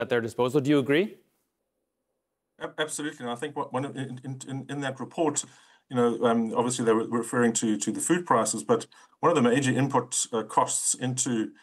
at their disposal. Do you agree? Absolutely, and I think in that report, obviously they were referring to the food prices, but one of the major input costs into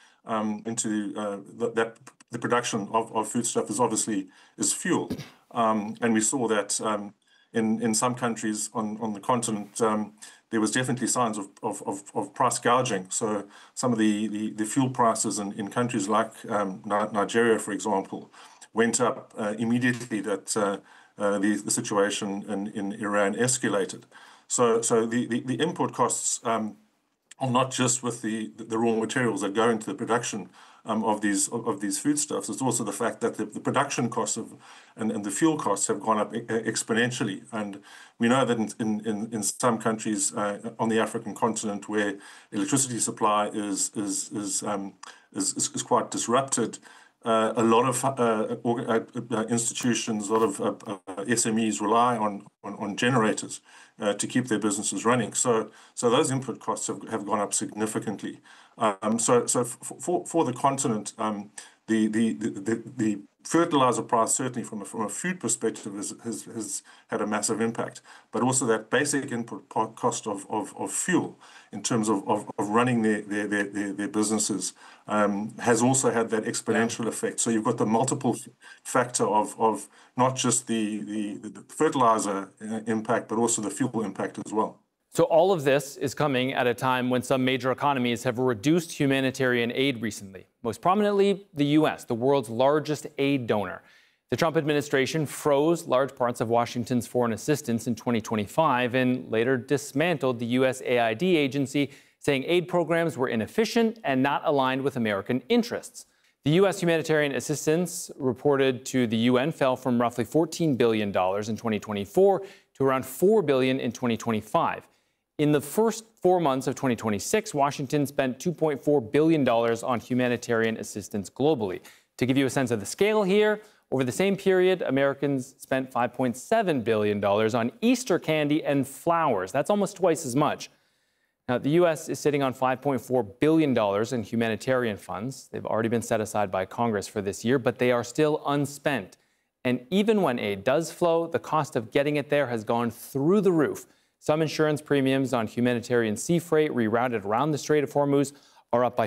the production of foodstuff is fuel, and we saw that in some countries on the continent. There was definitely signs of price gouging. So some of the fuel prices in countries like Nigeria, for example, went up immediately that the situation in Iran escalated. So the input costs are not just with the raw materials that go into the production of these foodstuffs. It's also the fact that the production costs and the fuel costs have gone up exponentially. And we know that in some countries on the African continent where electricity supply is quite disrupted, a lot of institutions, a lot of SMEs rely on generators to keep their businesses running. So those input costs have gone up significantly. So for the continent, the fertilizer price, certainly from a food perspective, has had a massive impact. But also that basic input cost of fuel in terms of running their businesses has also had that exponential effect. So you've got the multiple factor of not just the fertilizer impact, but also the fuel impact as well. So all of this is coming at a time when some major economies have reduced humanitarian aid recently, most prominently the U.S., the world's largest aid donor. The Trump administration froze large parts of Washington's foreign assistance in 2025 and later dismantled the USAID agency, saying aid programs were inefficient and not aligned with American interests. The U.S. humanitarian assistance reported to the UN fell from roughly $14 billion in 2024 to around $4 billion in 2025. In the first 4 months of 2026, Washington spent $2.4 billion on humanitarian assistance globally. To give you a sense of the scale here, over the same period, Americans spent $5.7 billion on Easter candy and flowers. That's almost twice as much. Now, the U.S. is sitting on $5.4 billion in humanitarian funds. They've already been set aside by Congress for this year, but they are still unspent. And even when aid does flow, the cost of getting it there has gone through the roof. Some insurance premiums on humanitarian sea freight rerouted around the Strait of Hormuz are up by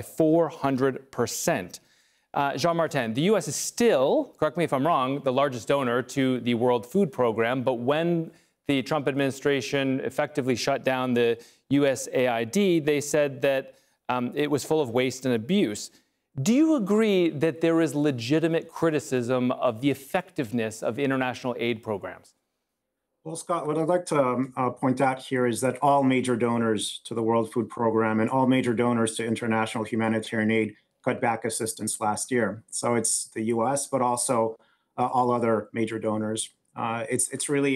400%. Jean-Martin, the U.S. is still, correct me if I'm wrong, the largest donor to the World Food Program. But when the Trump administration effectively shut down the USAID, they said that it was full of waste and abuse. Do you agree that there is legitimate criticism of the effectiveness of international aid programs? Well, Scott, what I'd like to point out here is that all major donors to the World Food Program and all major donors to international humanitarian aid cut back assistance last year. So it's the U.S., but also all other major donors. It's really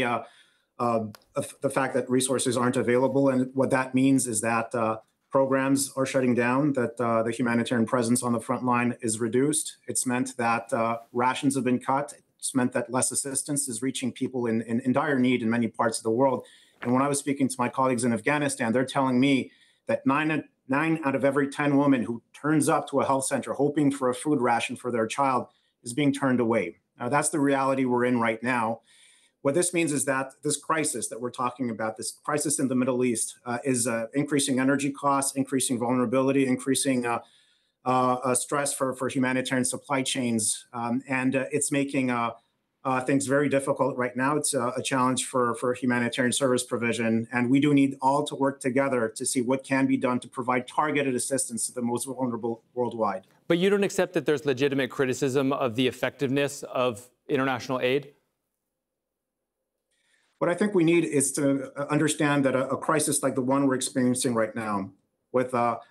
the fact that resources aren't available. And what that means is that programs are shutting down, that the humanitarian presence on the front line is reduced. It's meant that rations have been cut. It's meant that less assistance is reaching people in dire need in many parts of the world. And when I was speaking to my colleagues in Afghanistan, they're telling me that nine out of every 10 women who turns up to a health center hoping for a food ration for their child is being turned away. That's the reality we're in right now. What this means is that this crisis that we're talking about, this crisis in the Middle East, is increasing energy costs, increasing vulnerability, increasing stress for humanitarian supply chains, and it's making things very difficult right now. It's a challenge for humanitarian service provision, and we do need all to work together to see what can be done to provide targeted assistance to the most vulnerable worldwide. But you don't accept that there's legitimate criticism of the effectiveness of international aid? What I think we need is to understand that a crisis like the one we're experiencing right now, with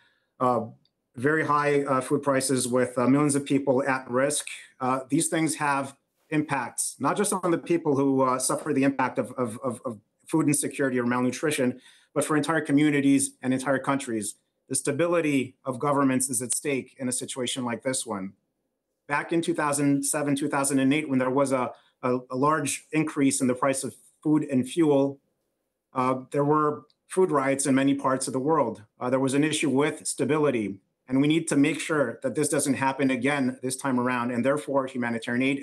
very high food prices, with millions of people at risk, these things have impacts, not just on the people who suffer the impact of food insecurity or malnutrition, but for entire communities and entire countries. The stability of governments is at stake in a situation like this one. Back in 2007, 2008, when there was a large increase in the price of food and fuel, there were food riots in many parts of the world. There was an issue with stability, and we need to make sure that this doesn't happen again this time around, and therefore humanitarian aid